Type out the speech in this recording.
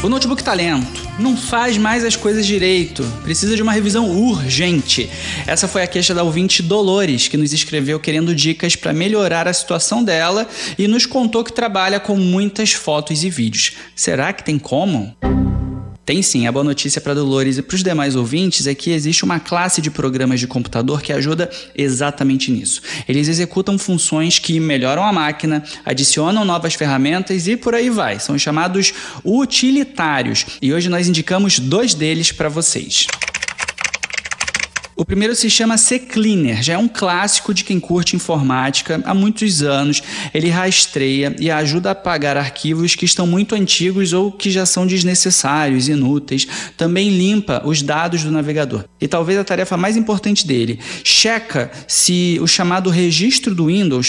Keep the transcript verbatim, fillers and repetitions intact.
O notebook tá lento, não faz mais as coisas direito, precisa de uma revisão urgente. Essa foi a queixa da ouvinte Dolores, que nos escreveu querendo dicas para melhorar a situação dela e nos contou que trabalha com muitas fotos e vídeos. Será que tem como? Tem sim, a boa notícia para Dolores e para os demais ouvintes é que existe uma classe de programas de computador que ajuda exatamente nisso. Eles executam funções que melhoram a máquina, adicionam novas ferramentas e por aí vai. São chamados utilitários e hoje nós indicamos dois deles para vocês. O primeiro se chama CCleaner, já é um clássico de quem curte informática há muitos anos. Ele rastreia e ajuda a apagar arquivos que estão muito antigos ou que já são desnecessários, inúteis. Também limpa os dados do navegador. E talvez a tarefa mais importante dele, checa se o chamado registro do Windows